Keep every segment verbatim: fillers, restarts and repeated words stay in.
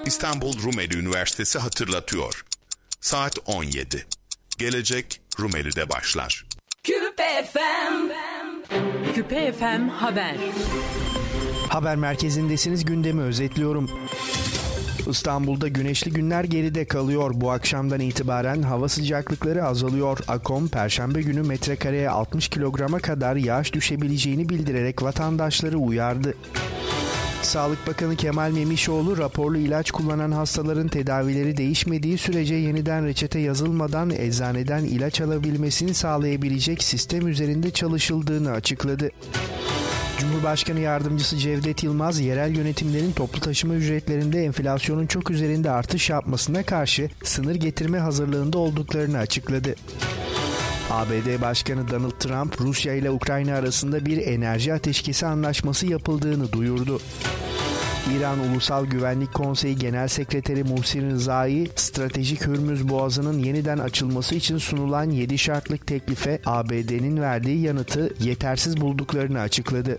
İstanbul Rumeli Üniversitesi hatırlatıyor. Saat on yedi. Gelecek Rumeli'de başlar. Küpe F M. Küpe F M Haber. Haber merkezindesiniz, gündemi özetliyorum. İstanbul'da güneşli günler geride kalıyor. Bu akşamdan itibaren hava sıcaklıkları azalıyor. AKOM, Perşembe günü metrekareye altmış kilograma kadar yağış düşebileceğini bildirerek vatandaşları uyardı. Sağlık Bakanı Kemal Memişoğlu, raporlu ilaç kullanan hastaların tedavileri değişmediği sürece yeniden reçete yazılmadan eczaneden ilaç alabilmesini sağlayabilecek sistem üzerinde çalışıldığını açıkladı. Cumhurbaşkanı Yardımcısı Cevdet Yılmaz, yerel yönetimlerin toplu taşıma ücretlerinde enflasyonun çok üzerinde artış yapmasına karşı sınır getirme hazırlığında olduklarını açıkladı. A B D Başkanı Donald Trump, Rusya ile Ukrayna arasında bir enerji ateşkesi anlaşması yapıldığını duyurdu. İran Ulusal Güvenlik Konseyi Genel Sekreteri Muhsin Rızai, stratejik Hürmüz Boğazı'nın yeniden açılması için sunulan yedi şartlık teklife A B D'nin verdiği yanıtı yetersiz bulduklarını açıkladı.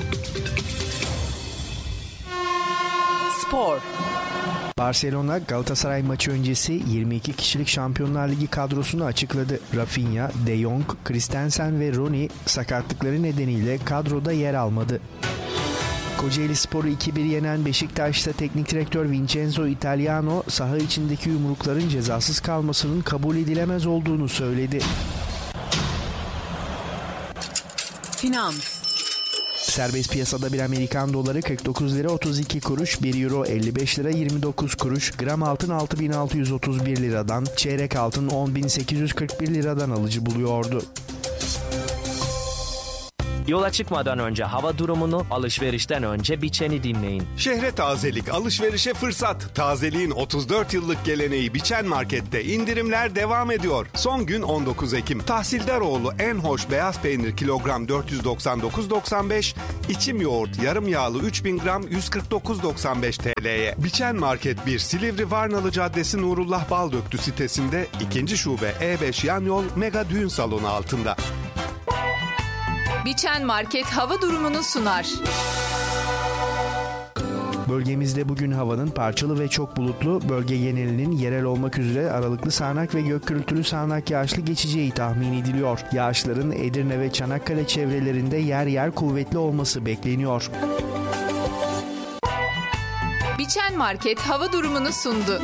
Spor. Barcelona, Galatasaray maçı öncesi yirmi iki kişilik Şampiyonlar Ligi kadrosunu açıkladı. Rafinha, De Jong, Christensen ve Rooney sakatlıkları nedeniyle kadroda yer almadı. Kocaelispor'u iki bir yenen Beşiktaş'ta teknik direktör Vincenzo Italiano, saha içindeki yumrukların cezasız kalmasının kabul edilemez olduğunu söyledi. Finans. Serbest piyasada bir Amerikan doları kırk dokuz lira otuz iki kuruş, bir euro elli beş lira yirmi dokuz kuruş, gram altın altı bin altı yüz otuz bir liradan, çeyrek altın on bin sekiz yüz kırk bir liradan alıcı buluyordu. Yola çıkmadan önce hava durumunu, alışverişten önce Biçen'i dinleyin. Şehre tazelik, alışverişe fırsat. Tazeliğin otuz dört yıllık geleneği Biçen Market'te indirimler devam ediyor. Son gün on dokuz Ekim. Tahsildaroğlu en hoş beyaz peynir kilogram dört yüz doksan dokuz doksan beş, içim yoğurt yarım yağlı üç bin gram yüz kırk dokuz doksan beş T L'ye. Biçen Market bir, Silivri Varnalı Caddesi Nurullah Baldöktü sitesinde, ikinci şube E beş yan yol Mega Düğün Salonu altında. Biçen Market hava durumunu sunar. Bölgemizde bugün havanın parçalı ve çok bulutlu, bölge genelinin yerel olmak üzere aralıklı sağanak ve gök gürültülü sağanak yağışlı geçeceği tahmin ediliyor. Yağışların Edirne ve Çanakkale çevrelerinde yer yer kuvvetli olması bekleniyor. Biçen Market hava durumunu sundu.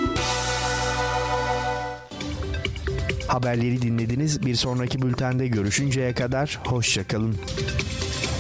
Haberleri dinlediniz. Bir sonraki bültende görüşünceye kadar hoşça kalın.